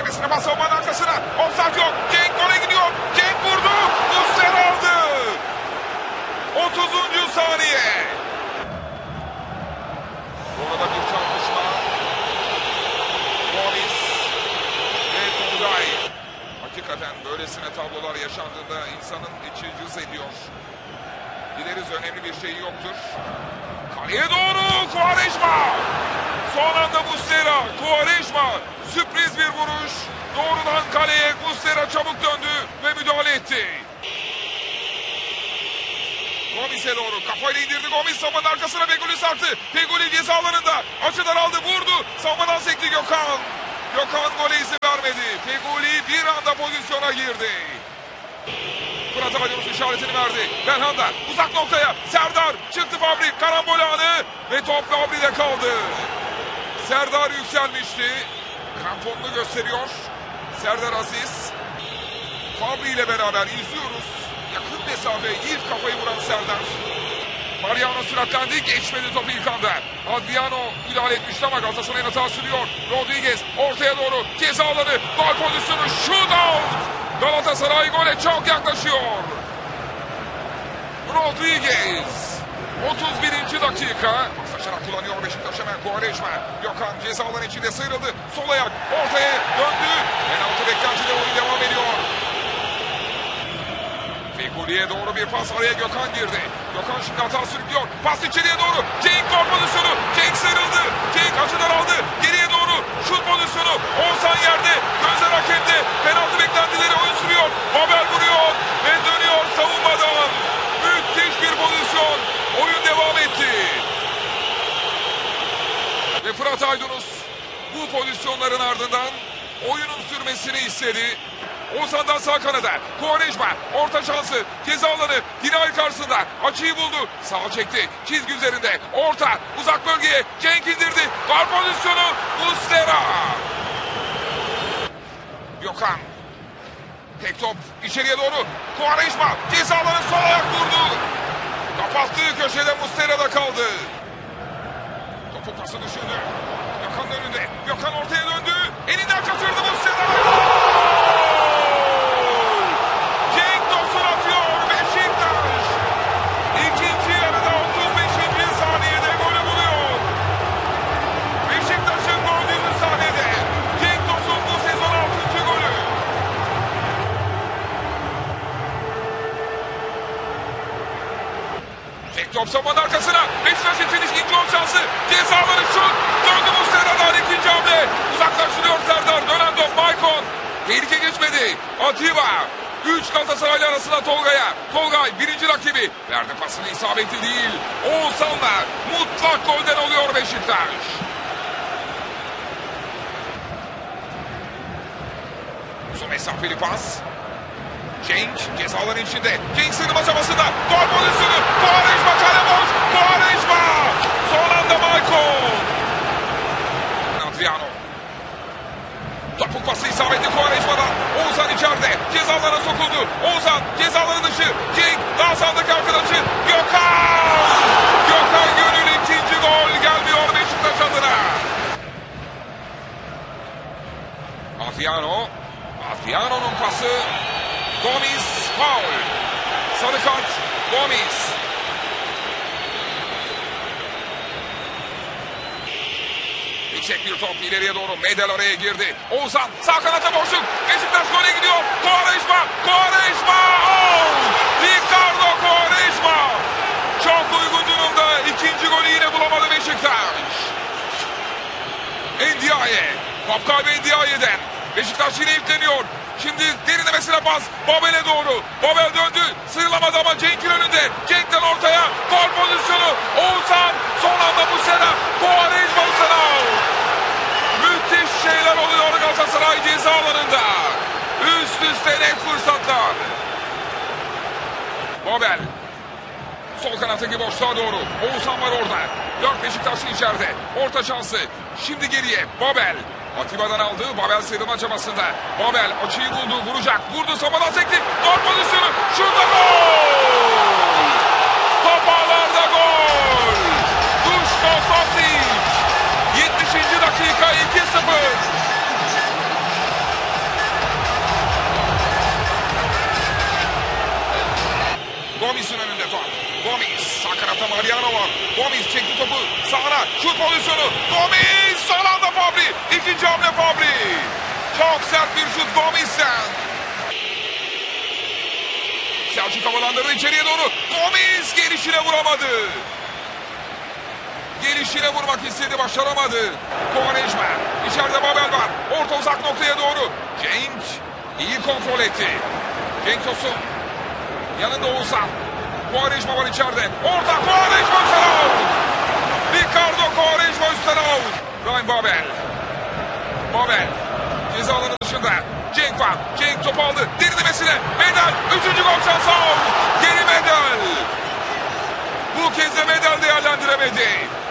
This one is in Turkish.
Diklemesine bas savunmanın arkasına. Offside yok. Cenk gole gidiyor. Cenk vurdu. Muslera aldı. 30. saniye. Orada bir çarpışma. Gomis ve Tolgay. Hakikaten böylesine tablolar yaşandığında insanın içi cız ediyor. Dileriz önemli bir şey yoktur. Kaleye doğru Quaresma. Son anda Muslera. Quaresma. Sürpriz bir vuruş. Doğrudan kaleye Muslera çabuk döndü ve müdahale etti. Gomis'e doğru kafayla indirdi. Gomis savunmanın arkasına Feguli sarktı. Feguli ceza alanında. Açıdan aldı, vurdu. Savunmadan sekti Gökhan. Gökhan gole izin vermedi. Feguli bir anda pozisyona girdi. Fırat Aydınus işaretini verdi. Belhanda uzak noktaya. Serdar çıktı Fabri. Karambol anı ve top Fabri'de kaldı. Serdar yükselmişti. Kramponunu gösteriyor. Serdar Aziz. Fabri ile beraber izliyoruz. Yakın mesafe ilk kafayı vuran Serdar. Mariano süratlendi. Geçmedi topu ilk anda. Adriano müdahale etmişti ama Galatasaray'ın hata sürüyor. Rodriguez ortaya doğru. Ceza alanı. Gol pozisyonu. Shootout. Galatasaray gole çok yaklaşıyor. Rodriguez. 31. dakika. Saçarak kullanıyor Beşiktaş hemen. Quaresma. Gökhan ceza alanı içinde sıyrıldı. Sol ayak ortaya döndü. Penaltı beklentide oyun devam ediyor. Fegüli'ye doğru bir pas, araya Gökhan girdi. Gökhan şimdi hata sürüklüyor. Pas içeriye doğru. Cenk gol pozisyonu. Cenk sıyrıldı. Cenk açıdan aldı. Geriye doğru şut pozisyonu. Oğuzhan yerde. Gözler hakemde. Penaltı beklentileri oyun sürüyor. Babel vuruyor ve dönüyor savunmadan. Müthiş bir pozisyon. Oyun devam etti. Ve Fırat Aydınus bu pozisyonların ardından oyunun sürmesini istedi. Oğuzhan'dan sağ kanada. Quaresma orta şansı. Ceza alanı. Dinay karşısında. Açıyı buldu. Sağ çekti. Çizgi üzerinde. Orta. Uzak bölgeye. Cenk indirdi. Gol pozisyonu. Muslera. Gökhan. Tek top. içeriye doğru. Quaresma. Ceza alanı sol ayak vurdu. Kapattığı köşede Muslera'da kaldı. Topu pası düşündü. Gökhan'ın önünde. Gökhan ortaya döndü. Elinden kaçırdı Muslera. Top savunmanın arkasına. Beşiktaş için ikinci gol şansı. Ceza alanı şut. Döndü Muslera'dan ikinci hamle. Uzaklaştırıyor Serdar. Dönen top Maicon. Tehlike geçmedi. Atiba. 3 Galatasaraylı arasında Tolga'ya. Tolgay birinci rakibi. Verdi pasını, isabetli değil. Oğuzhan'la mutlak golden oluyor Beşiktaş. Uzun mesafeli pas. Cenk cezaların içinde. Cenk sığınma çabasında. Gol pozisyonu. Quaresma kale boş. Quaresma. Son anda Maicon. Adriano. Topuk pası isabetli Quaresma'dan. Oğuzhan içeride. Cezalara sokuldu. Oğuzhan cezaları dışı. Cenk daha sağdaki arkadaşı. Gökhan. Gökhan Gönül ikinci gol gelmiyor Beşiktaş adına. Adriano. Adriano'nun pası. Gomis faul. Sarı kart Gomis. Yüksek bir top ileriye doğru. Medel araya girdi. Oğuzhan sağ kanata boşluk. Beşiktaş gole gidiyor. Quaresma. Quaresma. Ricardo Quaresma. Çok uygun durumda. İkinci golü yine bulamadı Beşiktaş. Ndiaye. Top kaybı Ndiaye'den. Beşiktaş yine yükleniyor. Şimdi derinlemesine pas. Babel'e doğru. Babel döndü. Sıyrılamadı ama Cenk'in önünde. Cenk'ten ortaya. Gol pozisyonu. Oğuzhan. Son anda Muslera. Quaresma sınav. Müthiş şeyler oluyor Galatasaray ceza alanında. Üst üste net fırsatlar. Babel. Sol kanattaki boşluğa doğru. Oğuzhan var orada. 4 Beşiktaşlı içeride. Orta şansı. Şimdi geriye. Babel. Atiba'dan aldı. Babel sıyrılma çabasında. Babel açıyı buldu. Vuracak. Vurdu. Savunmadan sekti. Gol pozisyonu. Şurada gol. Top ağlarda gol. Duško Tosić. 70. dakika 2-0. Çok sert bir şut Gomis'ten. Selçuk havalandırdı içeriye doğru. Gomis gelişine vuramadı. Gelişine vurmak istedi, başaramadı. Quaresma. İçeride Babel var. Orta uzak noktaya doğru. Cenk iyi kontrol etti. Cenk Tosun. Yanında Oğuzhan. Quaresma var içeride. Orta Quaresma üstten out. Ricardo Quaresma üstten out. Ryan Babel. Babel. Ceza alanı dışında. Cenk var. Cenk top aldı. Derinlemesine. Medel. 3. gol şansı out. Geri Medel. Bu kez de Medel değerlendiremedi.